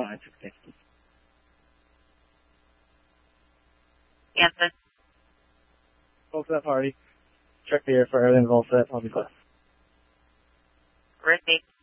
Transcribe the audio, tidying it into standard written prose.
650. Kansas. All set, party. Check the air for everything's all set. I'll be close. Receipt.